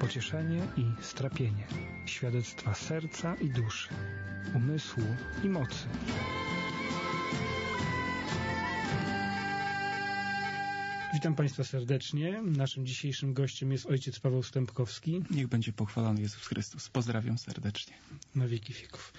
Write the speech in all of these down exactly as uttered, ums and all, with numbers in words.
pocieszenie i strapienie, świadectwa serca i duszy, umysłu i mocy. Witam Państwa serdecznie. Naszym dzisiejszym gościem jest ojciec Paweł Stępkowski. Niech będzie pochwalony Jezus Chrystus. Pozdrawiam serdecznie. Na wieki wieków.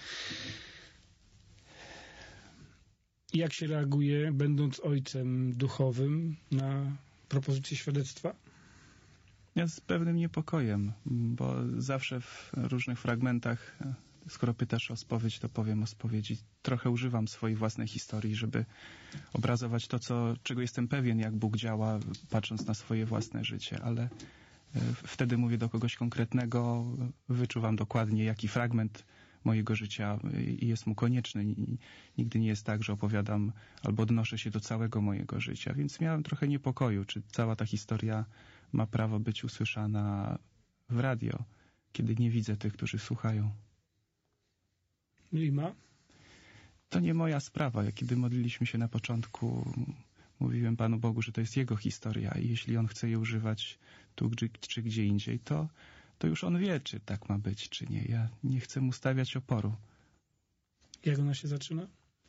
Jak się reaguje, będąc ojcem duchowym, na propozycję świadectwa? Ja z pewnym niepokojem, bo zawsze w różnych fragmentach, skoro pytasz o spowiedź, to powiem o spowiedzi. Trochę używam swojej własnej historii, żeby obrazować to, co, czego jestem pewien, jak Bóg działa, patrząc na swoje własne życie, ale wtedy mówię do kogoś konkretnego, wyczuwam dokładnie, jaki fragment mojego życia jest mu konieczny. Nigdy nie jest tak, że opowiadam albo odnoszę się do całego mojego życia, więc miałem trochę niepokoju, czy cała ta historia ma prawo być usłyszana w radio, kiedy nie widzę tych, którzy słuchają. I ma? To nie moja sprawa. Ja kiedy modliliśmy się na początku, mówiłem Panu Bogu, że to jest Jego historia i jeśli On chce jej używać tu czy gdzie indziej, to to już On wie, czy tak ma być, czy nie. Ja nie chcę mu stawiać oporu. Jak ona się zaczyna?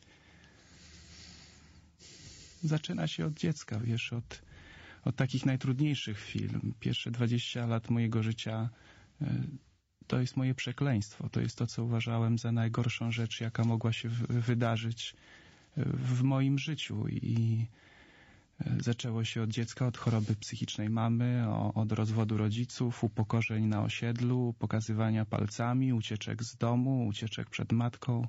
Zaczyna się od dziecka, wiesz, od, od takich najtrudniejszych chwil. Pierwsze dwadzieścia lat mojego życia to jest moje przekleństwo. To jest to, co uważałem za najgorszą rzecz, jaka mogła się wydarzyć w moim życiu. I zaczęło się od dziecka, od choroby psychicznej mamy, od rozwodu rodziców, upokorzeń na osiedlu, pokazywania palcami, ucieczek z domu, ucieczek przed matką,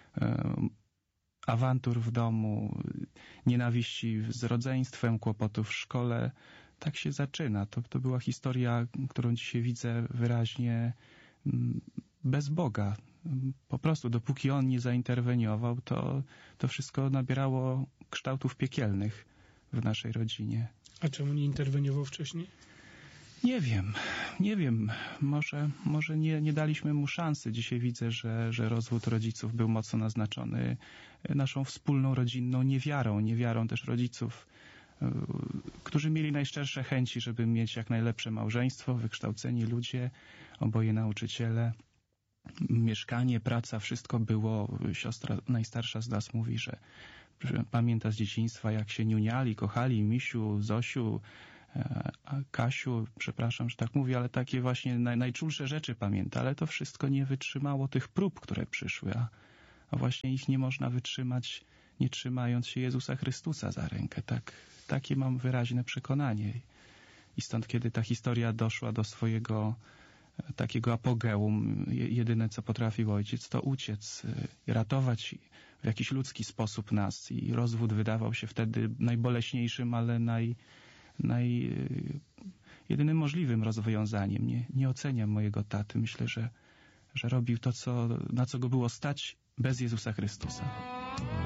awantur w domu, nienawiści z rodzeństwem, kłopotów w szkole. Tak się zaczyna. To, to była historia, którą dzisiaj widzę wyraźnie bez Boga. Po prostu dopóki On nie zainterweniował, to, to wszystko nabierało kształtów piekielnych w naszej rodzinie. A czemu nie interweniował wcześniej? Nie wiem, nie wiem. Może, może nie, nie daliśmy mu szansy. Dzisiaj widzę, że, że rozwód rodziców był mocno naznaczony naszą wspólną rodzinną niewiarą, niewiarą też rodziców, którzy mieli najszczersze chęci, żeby mieć jak najlepsze małżeństwo, wykształceni ludzie, oboje nauczyciele. Mieszkanie, praca, wszystko było. Siostra najstarsza z nas mówi, że pamięta z dzieciństwa, jak się niuniali, kochali, Misiu, Zosiu, Kasiu, przepraszam, że tak mówię, ale takie właśnie naj, najczulsze rzeczy pamięta, ale to wszystko nie wytrzymało tych prób, które przyszły, a, a właśnie ich nie można wytrzymać, nie trzymając się Jezusa Chrystusa za rękę. Tak, takie mam wyraźne przekonanie. I stąd, kiedy ta historia doszła do swojego takiego apogeum, jedyne co potrafił ojciec, to uciec, ratować w jakiś ludzki sposób nas i rozwód wydawał się wtedy najboleśniejszym, ale naj, naj, jedynym możliwym rozwiązaniem. Nie, nie oceniam mojego taty. Myślę, że, że robił to, co, na co go było stać bez Jezusa Chrystusa.